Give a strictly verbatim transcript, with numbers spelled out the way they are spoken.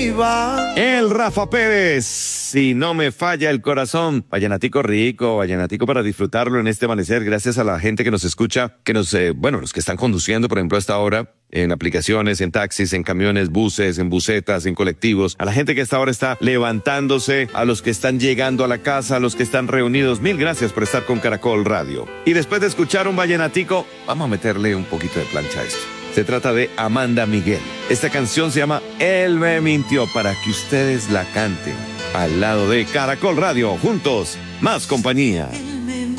viva. El Rafa Pérez, si no me falla el corazón. Vallenatico rico, vallenatico para disfrutarlo en este amanecer. Gracias a la gente que nos escucha, que nos, eh, bueno, los que están conduciendo, por ejemplo, a esta hora, en aplicaciones, en taxis, en camiones, buses, en busetas, en colectivos. A la gente que a esta hora está levantándose, a los que están llegando a la casa, a los que están reunidos. Mil gracias por estar con Caracol Radio. Y después de escuchar un vallenatico, vamos a meterle un poquito de plancha a esto. Se trata de Amanda Miguel. Esta canción se llama Él me mintió, para que ustedes la canten al lado de Caracol Radio. Juntos, más compañía.